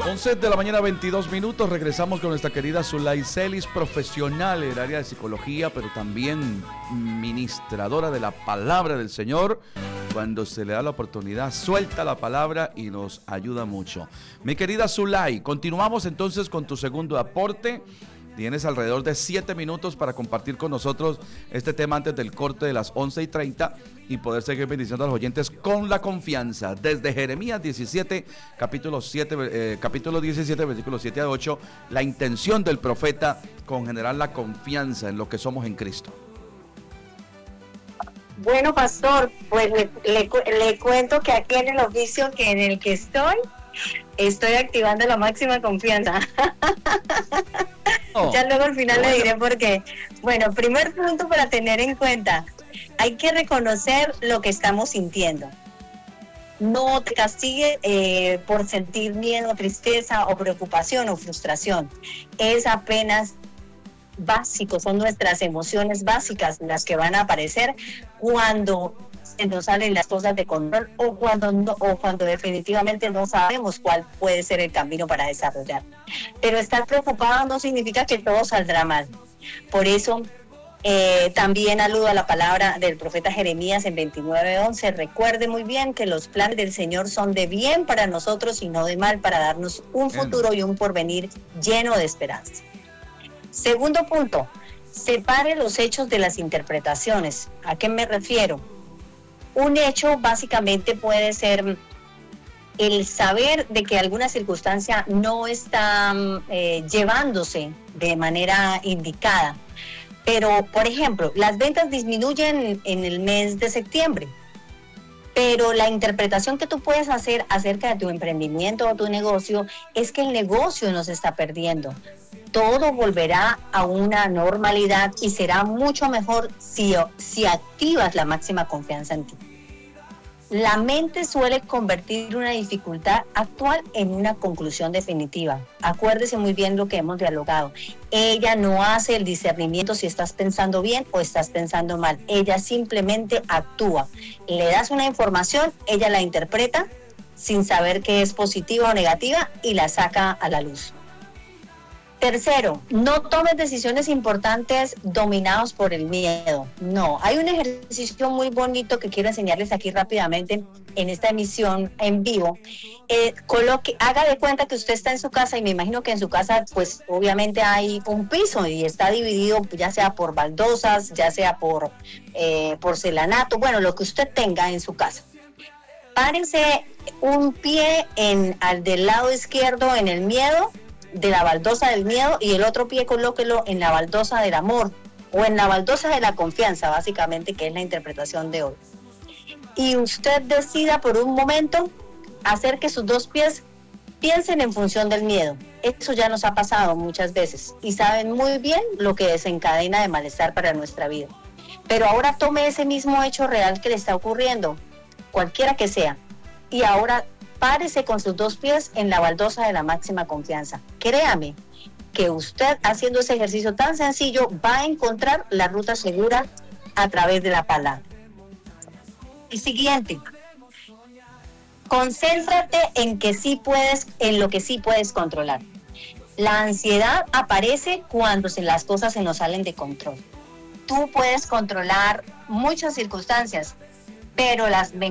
11 de la mañana, 22 minutos. Regresamos con nuestra querida Zulay Celis, profesional en el área de psicología, pero también ministradora de la palabra del Señor. Cuando se le da la oportunidad, suelta la palabra y nos ayuda mucho. Mi querida Zulay, continuamos entonces con tu segundo aporte. Tienes alrededor de 7 minutos para compartir con nosotros este tema antes del corte de las 11:30 y poder seguir bendiciendo a los oyentes con la confianza. Desde Jeremías 17, capítulo 17, versículos 7 a 8, la intención del profeta con generar la confianza en lo que somos en Cristo. Bueno, pastor, pues le cuento que aquí en el oficio en el que estoy activando la máxima confianza. Ya luego al final le diré por qué. Bueno, primer punto para tener en cuenta, hay que reconocer lo que estamos sintiendo. No te castigues por sentir miedo, tristeza o preocupación o frustración. Es apenas básico, son nuestras emociones básicas las que van a aparecer cuando se nos salen las cosas de control o cuando definitivamente no sabemos cuál puede ser el camino para desarrollar. Pero estar preocupado no significa que todo saldrá mal. Por eso también aludo a la palabra del profeta Jeremías en 29:11. Recuerde muy bien que los planes del Señor son de bien para nosotros y no de mal, para darnos un futuro y un porvenir lleno de esperanza. Segundo punto, separe los hechos de las interpretaciones. ¿A qué me refiero? Un hecho básicamente puede ser el saber de que alguna circunstancia no está llevándose de manera indicada. Pero, por ejemplo, las ventas disminuyen en el mes de septiembre, pero la interpretación que tú puedes hacer acerca de tu emprendimiento o tu negocio es que el negocio no se está perdiendo. Todo volverá a una normalidad y será mucho mejor si activas la máxima confianza en ti. La mente suele convertir una dificultad actual en una conclusión definitiva. Acuérdese muy bien lo que hemos dialogado. Ella no hace el discernimiento si estás pensando bien o estás pensando mal. Ella simplemente actúa. Le das una información, ella la interpreta sin saber que es positiva o negativa y la saca a la luz. Tercero, no tomes decisiones importantes dominados por el miedo. No, hay un ejercicio muy bonito que quiero enseñarles aquí rápidamente en esta emisión en vivo. Haga de cuenta que usted está en su casa y me imagino que en su casa pues obviamente hay un piso y está dividido ya sea por baldosas, ya sea por porcelanato, bueno, lo que usted tenga en su casa. Párense un pie del lado izquierdo en el miedo, de la baldosa del miedo, y el otro pie colóquelo en la baldosa del amor o en la baldosa de la confianza, básicamente, que es la interpretación de hoy. Y usted decida por un momento hacer que sus dos pies piensen en función del miedo. Eso ya nos ha pasado muchas veces y saben muy bien lo que desencadena de malestar para nuestra vida. Pero ahora tome ese mismo hecho real que le está ocurriendo, cualquiera que sea, y ahora párese con sus dos pies en la baldosa de la máxima confianza. Créame que usted, haciendo ese ejercicio tan sencillo, va a encontrar la ruta segura a través de la palabra. El siguiente, concéntrate en lo que sí puedes controlar. La ansiedad aparece cuando las cosas se nos salen de control. Tú puedes controlar muchas circunstancias, pero las